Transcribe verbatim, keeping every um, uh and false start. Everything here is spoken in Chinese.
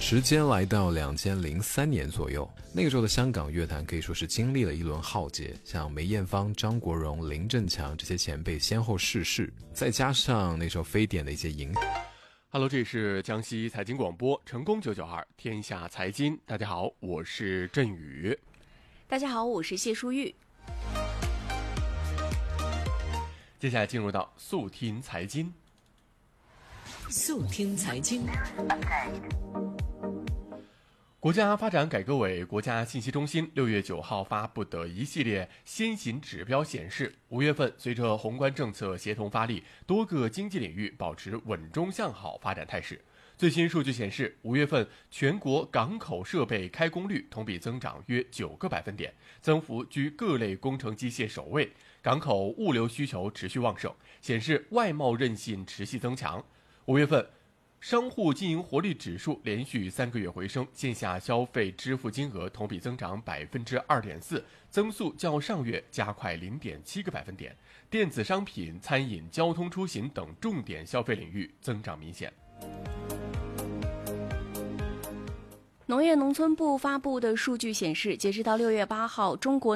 时间来到两千零三年左右，那个时候的香港乐坛可以说是经历了一轮浩劫，像梅艳芳、张国荣、林振强这些前辈先后逝世，再加上那时候非典的一些影响。 Hello， 这里是江西财经广播成功九九二天下财经，大家好，我是振宇。 大家好，我是谢淑玉。 接下来进入到速听财经。 速听财经。 国家发展改革委、国家信息中心六月九号发布的一系列先行指标显示，五月份随着宏观政策协同发力，多个经济领域保持稳中向好发展态势。最新数据显示，五月份全国港口设备开工率同比增长约九个百分点，增幅居各类工程机械首位。港口物流需求持续旺盛，显示外贸韧性持续增强。五月份商户经营活力指数连续三个月回升，线下消费支付金额同比增长百分之二点四，增速较上月加快零点七个百分点。电子商品、餐饮、交通出行等重点消费领域增长明显。 农业农村部发布的数据显示，截止到六月八号，中国